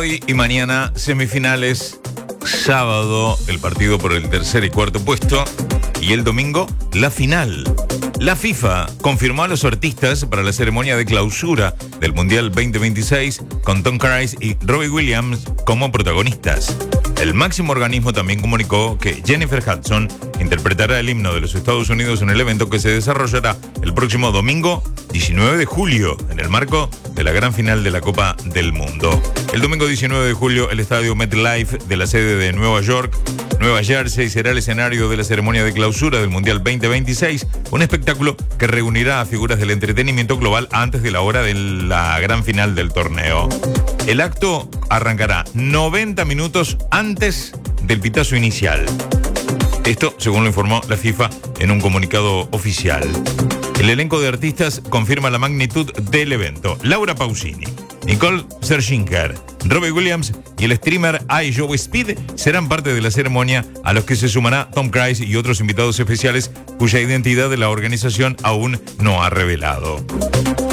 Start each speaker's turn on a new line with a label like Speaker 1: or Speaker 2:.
Speaker 1: Hoy y mañana semifinales, sábado el partido por el tercer y cuarto puesto y el domingo la final. La FIFA confirmó a los artistas para la ceremonia de clausura del Mundial 2026 con Tom Cruise y Robbie Williams como protagonistas. El máximo organismo también comunicó que Jennifer Hudson interpretará el himno de los Estados Unidos en el evento que se desarrollará el próximo domingo 19 de julio en el marco de la gran final de la Copa del Mundo. El domingo 19 de julio el estadio MetLife de la sede de Nueva York, Nueva Jersey, será el escenario de la ceremonia de clausura del Mundial 2026, un espectáculo que reunirá a figuras del entretenimiento global antes de la hora de la gran final del torneo. El acto arrancará 90 minutos antes del pitazo inicial. Esto, según lo informó la FIFA en un comunicado oficial. El elenco de artistas confirma la magnitud del evento. Laura Pausini, Nicole Scherzinger, Robbie Williams y el streamer Joe Speed serán parte de la ceremonia, a los que se sumará Tom Cruise y otros invitados especiales cuya identidad de la organización aún no ha revelado.